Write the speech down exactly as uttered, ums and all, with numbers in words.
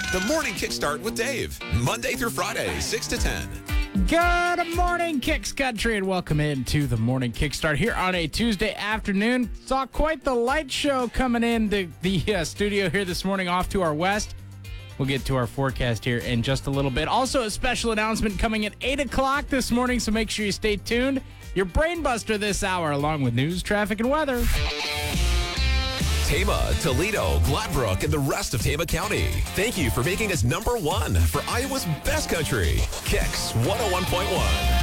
The Morning Kickstart with Dave. Monday through Friday, six to ten. Good morning, Kicks Country, and welcome into the Morning Kickstart here on a Tuesday afternoon. Saw quite the light show coming in the, the uh, studio here this morning off to our west. We'll get to our forecast here in just a little bit. Also, a special announcement coming at eight o'clock this morning, so make sure you stay tuned. Your Brain Buster this hour, along with news, traffic, and weather. Tama, Toledo, Gladbrook, and the rest of Tama County. Thank you for making us number one for Iowa's best country. Kicks one oh one point one.